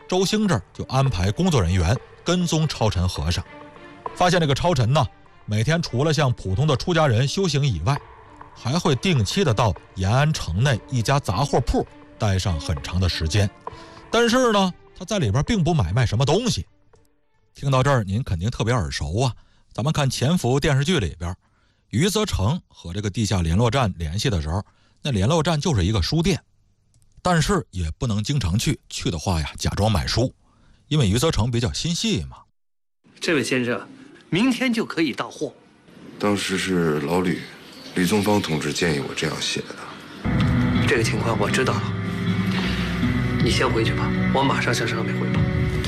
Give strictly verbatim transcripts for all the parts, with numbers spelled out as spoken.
周兴这儿就安排工作人员跟踪超尘和尚，发现这个超尘呢，每天除了像普通的出家人修行以外，还会定期的到延安城内一家杂货铺待上很长的时间。但是呢，他在里边并不买卖什么东西。听到这儿，您肯定特别耳熟啊。咱们看《潜伏》电视剧里边，余则成和这个地下联络站联系的时候，那联络站就是一个书店，但是也不能经常去，去的话呀，假装买书，因为余则成比较心细嘛。 这位先生，明天就可以到货。 当时是老吕，李宗芳同志建议我这样写的。 这个情况我知道了，你先回去吧，我马上向上面汇报。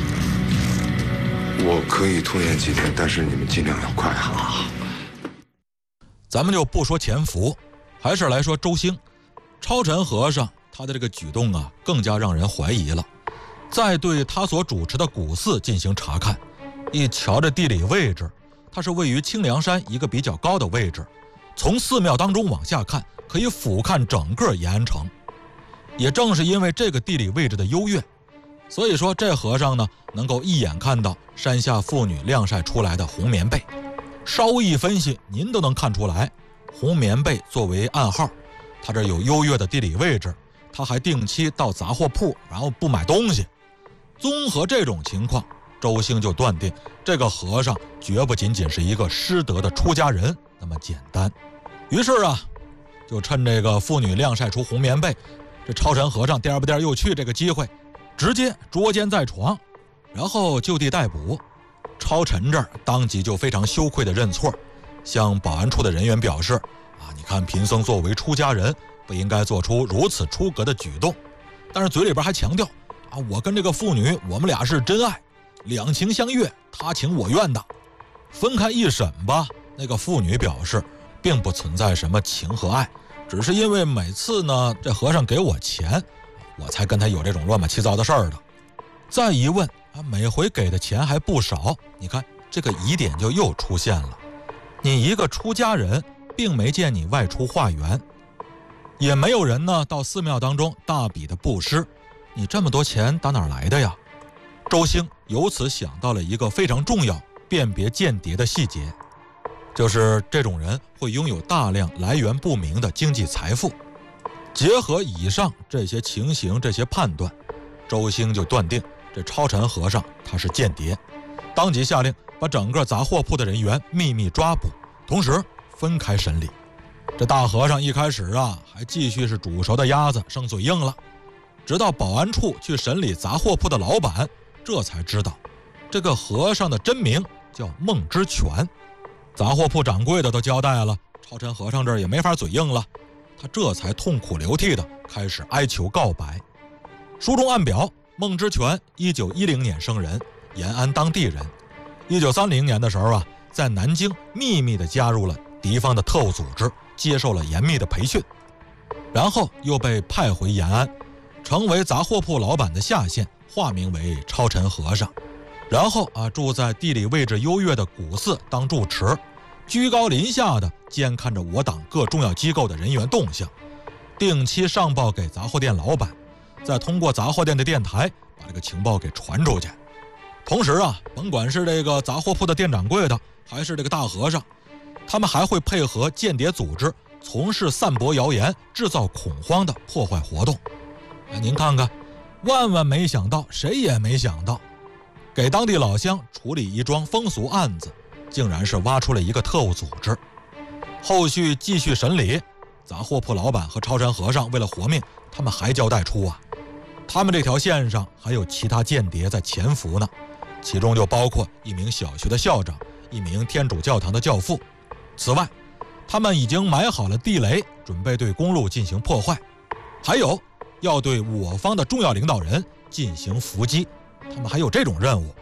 我可以拖延几天，但是你们尽量要快。好。 咱们就不说潜伏，还是来说周兴。超尘和尚他的这个举动啊，更加让人怀疑了。再对他所主持的古寺进行查看，一瞧这地理位置，它是位于清凉山一个比较高的位置，从寺庙当中往下看，可以俯瞰整个延安城。也正是因为这个地理位置的优越，所以说这和尚呢，能够一眼看到山下妇女晾晒出来的红棉被。稍微一分析，您都能看出来，红棉被作为暗号，他这有优越的地理位置，他还定期到杂货铺，然后不买东西。综合这种情况，周兴就断定这个和尚绝不仅仅是一个失德的出家人那么简单。于是啊，就趁这个妇女晾晒出红棉被，这超尘和尚颠不颠又去这个机会，直接捉奸在床，然后就地逮捕。超尘这儿当即就非常羞愧地认错，向保安处的人员表示啊，你看贫僧作为出家人，不应该做出如此出格的举动。但是嘴里边还强调啊，我跟这个妇女我们俩是真爱，两情相悦，他情我愿的。分开一审吧，那个妇女表示并不存在什么情和爱，只是因为每次呢这和尚给我钱，我才跟他有这种乱七八糟的事儿的。再一问啊，每回给的钱还不少，你看这个疑点就又出现了。你一个出家人，并没见你外出化缘，也没有人呢到寺庙当中大笔的布施，你这么多钱打哪儿来的呀？周兴由此想到了一个非常重要辨别间谍的细节，就是这种人会拥有大量来源不明的经济财富。结合以上这些情形，这些判断，周兴就断定这超尘和尚他是间谍，当即下令把整个杂货铺的人员秘密抓捕，同时分开审理。这大和尚一开始啊，还继续是煮熟的鸭子生嘴硬了，直到保安处去审理杂货铺的老板，这才知道这个和尚的真名叫孟之权。杂货铺掌柜的都交代了，超尘和尚这儿也没法嘴硬了，他这才痛苦流涕的开始哀求告白。书中暗表，孟之权一九一零年生人，延安当地人。一九三零年的时候啊，在南京秘密地加入了敌方的特务组织，接受了严密的培训，然后又被派回延安，成为杂货铺老板的下线，化名为超尘和尚。然后啊，住在地理位置优越的古寺当住持，居高临下的监看着我党各重要机构的人员动向，定期上报给杂货店老板，再通过杂货店的电台把这个情报给传出去。同时啊，甭管是这个杂货铺的店掌柜的，还是这个大和尚，他们还会配合间谍组织，从事散播谣言、制造恐慌的破坏活动。哎，您看看，万万没想到，谁也没想到，给当地老乡处理一桩风俗案子，竟然是挖出了一个特务组织。后续继续审理，杂货铺老板和超尘和尚为了活命，他们还交代出啊，他们这条线上还有其他间谍在潜伏呢，其中就包括一名小学的校长，一名天主教堂的教父。此外，他们已经埋好了地雷，准备对公路进行破坏，还有要对我方的重要领导人进行伏击，他们还有这种任务。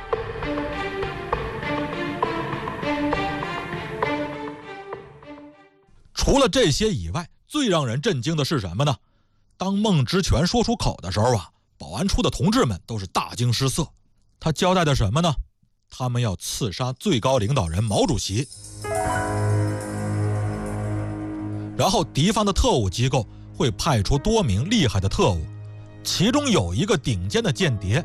除了这些以外，最让人震惊的是什么呢？当孟之权说出口的时候啊，保安处的同志们都是大惊失色。他交代的什么呢？他们要刺杀最高领导人毛主席。然后敌方的特务机构会派出多名厉害的特务，其中有一个顶尖的间谍